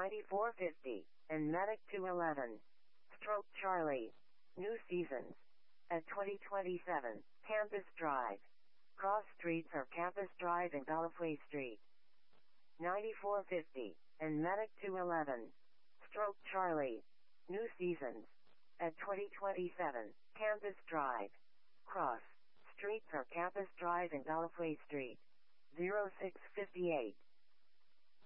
9450, and Medic 211. Stroke Charlie. New seasons. At 2027, Campus Drive. Cross streets are Campus Drive and Gallifrey Street. 9450, and Medic 211. Stroke Charlie. New seasons. At 2027, Campus Drive. Cross streets are Campus Drive and Gallifrey Street. 0658.